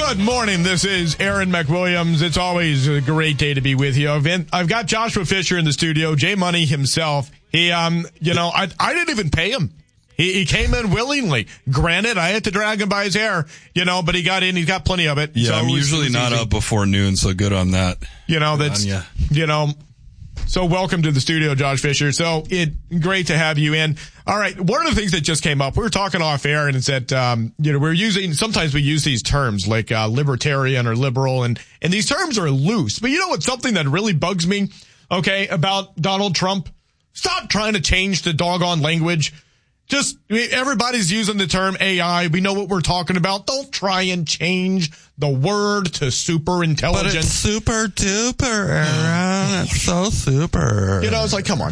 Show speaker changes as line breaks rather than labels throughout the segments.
Good morning. This is Aaron McWilliams. It's always a great day to be with you. I've got Joshua Fisher in the studio, Jay Money himself. He, I didn't even pay him. He came in willingly. Granted, I had to drag him by his hair, but he got in. He's got plenty of it.
Yeah, so I'm usually not up before noon, so good on that.
So welcome to the studio, Josh Fisher. So great to have you in. All right. One of the things that just came up, we were talking off air, and it's that, sometimes we use these terms like libertarian or liberal, and these terms are loose. But you know what's something that really bugs me, about Donald Trump? Stop trying to change the doggone language. Everybody's using the term AI. We know what we're talking about. Don't try and change the word to super intelligent.
But it's super duper, Aaron. It's so super.
It's like, come on,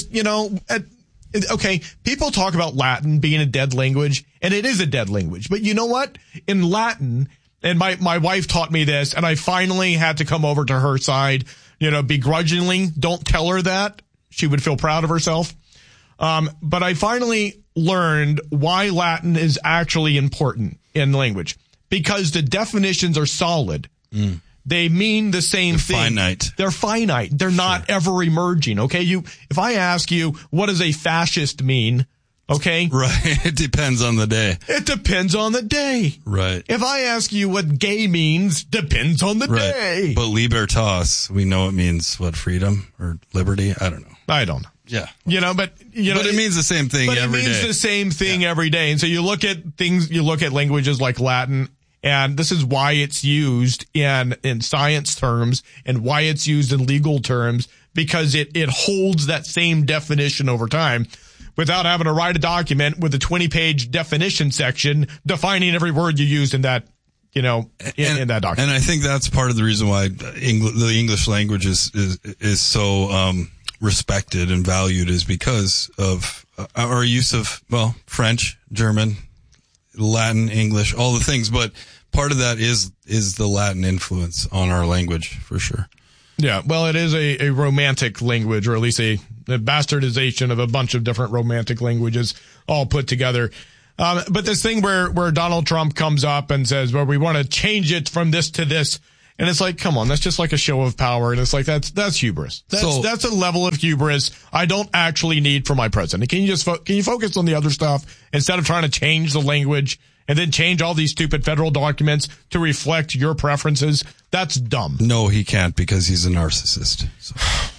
okay, people talk about Latin being a dead language, and it is a dead language. But you know what? In Latin, and my wife taught me this, and I finally had to come over to her side, begrudgingly. Don't tell her that. She would feel proud of herself. But I finally learned why Latin is actually important in language. Because the definitions are solid. They mean the same thing.
Finite.
They're finite. They're not ever emerging. Okay. If I ask you, what does a fascist mean? Okay.
Right. It depends on the day.
It depends on the day.
Right.
If I ask you what gay means, depends on the day.
But libertas, we know it means what, freedom or liberty? I don't know.
I don't know.
Yeah.
But
it means the same thing every day.
But it means the same thing every day. And so you look at languages like Latin, and this is why it's used in science terms and why it's used in legal terms, because it holds that same definition over time without having to write a document with a 20-page definition section defining every word you use in that, in that document.
And I think that's part of the reason why the English language is so respected and valued, is because of our use of, French, German, Latin, English, all the things. But part of that is the Latin influence on our language, for sure.
Yeah, well, it is a romantic language, or at least a bastardization of a bunch of different romantic languages all put together. But this thing where Donald Trump comes up and says, well, we want to change it from this to this. And it's like, come on, that's just like a show of power. And it's like, that's hubris. That's a level of hubris I don't actually need for my president. Can you focus on the other stuff instead of trying to change the language and then change all these stupid federal documents to reflect your preferences? That's dumb.
No, he can't, because he's a narcissist. So.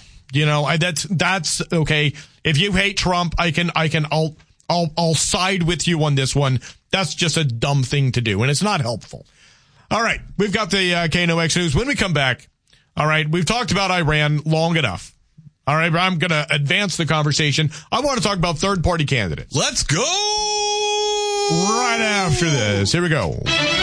That's okay. If you hate Trump, I'll side with you on this one. That's just a dumb thing to do, and it's not helpful. All right, we've got the KNOX News. When we come back, all right, we've talked about Iran long enough. All right, I'm going to advance the conversation. I want to talk about third-party candidates.
Let's go!
Right after this. Here we go.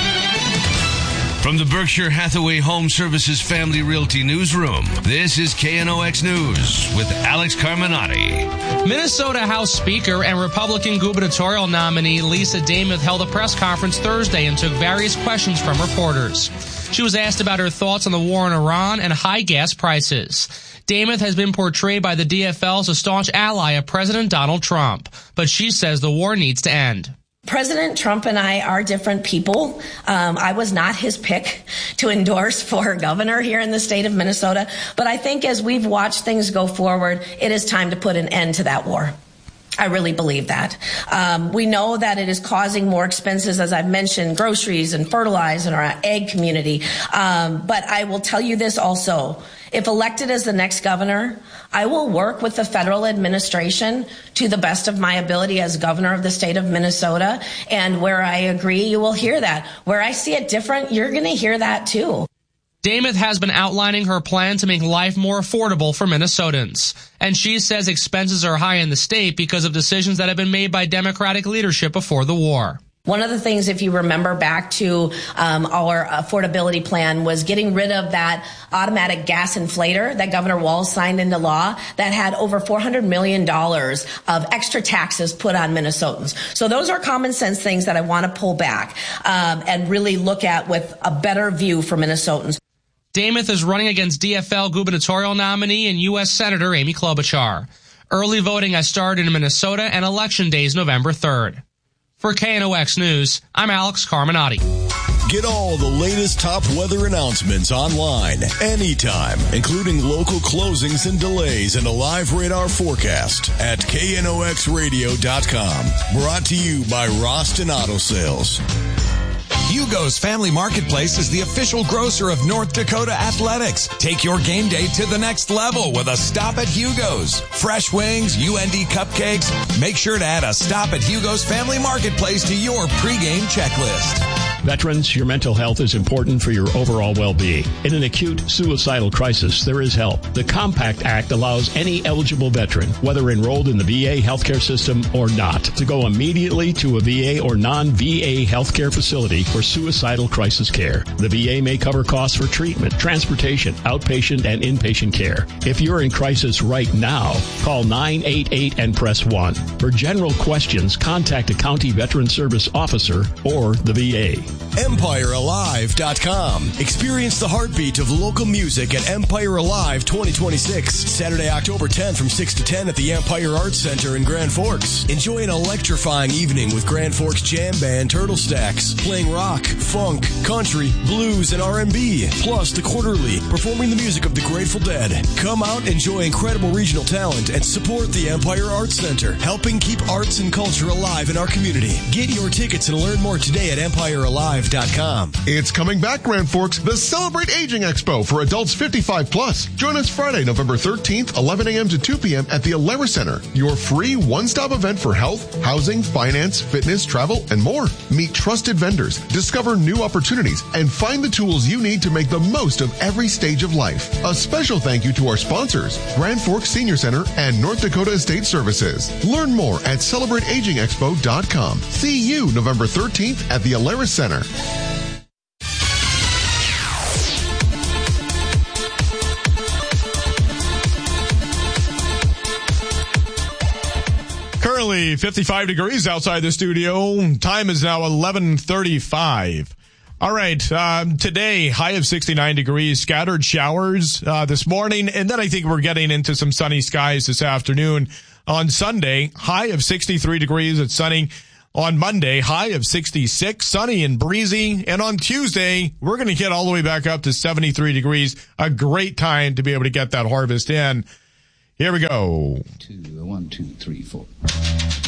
From the Berkshire Hathaway Home Services Family Realty Newsroom, this is KNOX News with Alex Carminati.
Minnesota House Speaker and Republican gubernatorial nominee Lisa Damuth held a press conference Thursday and took various questions from reporters. She was asked about her thoughts on the war in Iran and high gas prices. Damuth has been portrayed by the DFL as a staunch ally of President Donald Trump, but she says the war needs to end.
President Trump and I are different people. I was not his pick to endorse for governor here in the state of Minnesota. But I think as we've watched things go forward, it is time to put an end to that war. I really believe that. We know that it is causing more expenses, as I've mentioned, groceries and fertilizer in our ag community. But I will tell you this also. If elected as the next governor, I will work with the federal administration to the best of my ability as governor of the state of Minnesota. And where I agree, you will hear that. Where I see it different, you're going to hear that too.
Damuth has been outlining her plan to make life more affordable for Minnesotans. And she says expenses are high in the state because of decisions that have been made by Democratic leadership before the war.
One of the things, if you remember back to our affordability plan, was getting rid of that automatic gas inflator that Governor Walz signed into law that had over $400 million of extra taxes put on Minnesotans. So those are common sense things that I want to pull back and really look at with a better view for Minnesotans.
Damuth is running against DFL gubernatorial nominee and U.S. Senator Amy Klobuchar. Early voting has started in Minnesota, and Election Day is November 3rd. For KNOX News, I'm Alex Carminati.
Get all the latest top weather announcements online, anytime, including local closings and delays and a live radar forecast at knoxradio.com. Brought to you by Roston Auto Sales.
Hugo's Family Marketplace is the official grocer of North Dakota Athletics. Take your game day to the next level with a stop at Hugo's. Fresh wings, UND cupcakes. Make sure to add a stop at Hugo's Family Marketplace to your pregame checklist.
Veterans, your mental health is important for your overall well-being. In an acute suicidal crisis, there is help. The Compact Act allows any eligible veteran, whether enrolled in the VA healthcare system or not, to go immediately to a VA or non-VA healthcare facility for suicidal crisis care. The VA may cover costs for treatment, transportation, outpatient, and inpatient care. If you're in crisis right now, call 988 and press 1. For general questions, contact a county veteran service officer or the VA.
EmpireAlive.com. Experience the heartbeat of local music at Empire Alive 2026. Saturday, October 10th from 6 to 10 at the Empire Arts Center in Grand Forks. Enjoy an electrifying evening with Grand Forks Jam Band Turtle Stacks, playing rock, funk, country, blues, and R&B. Plus, The Quarterly, performing the music of the Grateful Dead. Come out, enjoy incredible regional talent, and support the Empire Arts Center, helping keep arts and culture alive in our community. Get your tickets and learn more today at EmpireAlive.com.
It's coming back, Grand Forks, the Celebrate Aging Expo for adults 55 plus. Join us Friday, November 13th, 11 a.m. to 2 p.m. at the Alera Center, your free one-stop event for health, housing, finance, fitness, travel, and more. Meet trusted vendors, discover new opportunities, and find the tools you need to make the most of every stage of life. A special thank you to our sponsors, Grand Forks Senior Center and North Dakota Estate Services. Learn more at CelebrateAgingExpo.com. See you November 13th at the Alera Center.
Currently 55 degrees outside the studio. Time is now 11:35. All right. Today, high of 69 degrees, scattered showers this morning. And then I think we're getting into some sunny skies this afternoon. On Sunday, high of 63 degrees. It's sunny. On Monday, high of 66, sunny and breezy. And on Tuesday, we're going to get all the way back up to 73 degrees. A great time to be able to get that harvest in. Here we go.
1, 2, 3, 4.